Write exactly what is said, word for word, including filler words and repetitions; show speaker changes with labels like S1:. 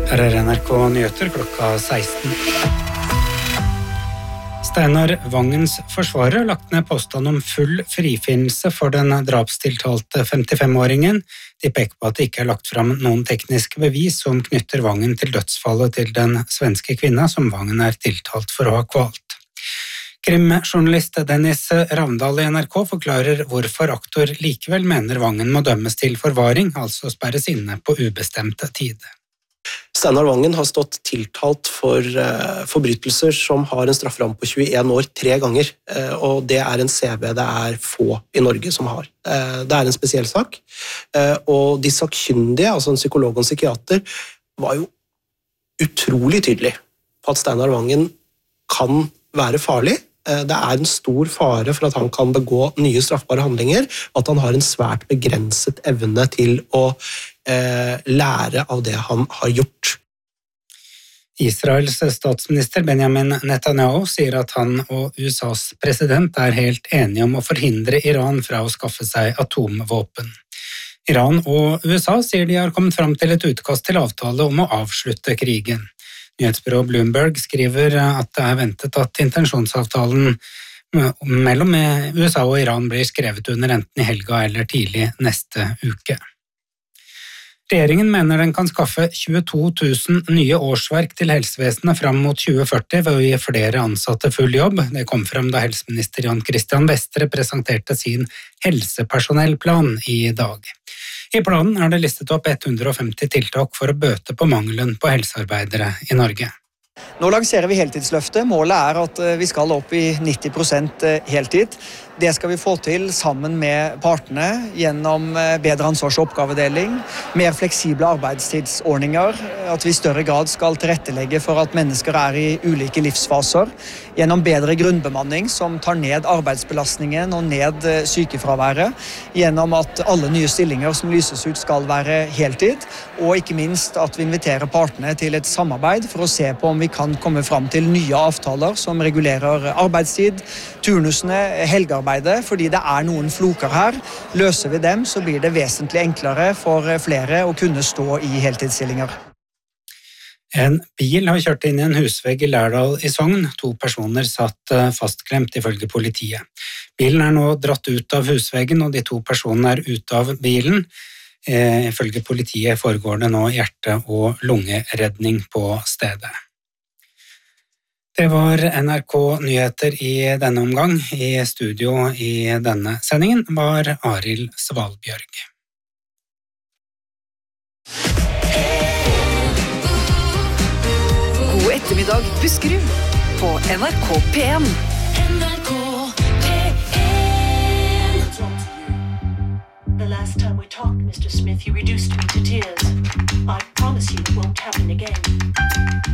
S1: Her er N R K Nyheter klokka seksten. Steinar Vangens forsvarer har lagt ned påstand om full frifinnelse for den drapstiltalte femtifem-åringen. De peker på at det ikke er lagt fram noen tekniske bevis som knytter Vangen til dødsfallet til den svenske kvinna som Vangen er tiltalt for å ha kvalt. Krimjournalist Dennis Ravndal i N R K forklarer hvorfor aktor likevel mener Vangen må dømmes til forvaring, altså sperres inne på ubestemt tid.
S2: Steinar Vangen har stått tiltalt for uh, forbrytelser som har en strafferamme på tjueen år tre ganger, uh, og det er en C V det er få i Norge som har. Uh, det er en spesiell sak, uh, og de sakkyndige, altså en psykolog og en psykiater, var jo utrolig tydelig på at Steinar Vangen kan være farlig. Uh, det er en stor fare for at han kan begå nye straffbare handlinger, og at han har en svært begrenset evne til å lære av det han har gjort.
S1: Israels statsminister Benjamin Netanyahu sier at han og U S A's president er helt enige om å forhindre Iran fra å skaffe seg atomvåpen. Iran og U S A sier de har kommet fram til et utkast til avtale om å avslutte krigen. Nyhetsbyrået Bloomberg skriver at det er ventet at intensjonsavtalen mellom U S A og Iran blir skrevet under enten i helga eller tidlig neste uke. Regjeringen mener den kan skaffe tjueto tusen nye årsverk til helsevesenet fram mot tjue førti ved å gi flere ansatte full jobb. Det kom frem da helseminister Jan Christian Vestre presenterte sin helsepersonellplan i dag. I planen er det listet opp hundre og femti tiltak for å bøte på mangelen på helsearbeidere i Norge.
S3: Nå lanserer vi heltidsløftet. Målet er at vi skal opp i nitti prosent heltid. Det skal vi få til sammen med partene gjennom bedre ansvars- og oppgavedeling, mer fleksible arbeidstidsordninger, at vi i større grad skal tilrettelegge for at mennesker er i ulike livsfaser, gjennom bedre grunnbemanning som tar ned arbeidsbelastningen og ned sykefraværet, gjennom at alle nye stillinger som lyses ut skal være heltid, og ikke minst at vi inviterer partene til et samarbeid for å se på om vi kan komme fram til nye avtaler som regulerer arbeidstid, turnusene, helgearbeid, fordi det er noen floker her. Løser vi dem, så blir det vesentlig enklere for flere å kunne stå i heltidsstillinger.
S1: En bil har kjørt inn i en husvegg i Lærdal i Sogn. To personer satt fastklemt ifølge politiet. Bilen er nå dratt ut av husveggen, og de to personene er ute av bilen. Ifølge politiet foregår det nå hjerte- og lungeredning på stedet. Det var N R K Nyheter i denne omgang. I studio i denne sendingen var Arild Svalbjørg.
S4: God ettermiddag, Buskerud, på N R K P en. N R K P en. The last time we talked, Mister Smith, you reduced me to tears. I promise you it won't happen again.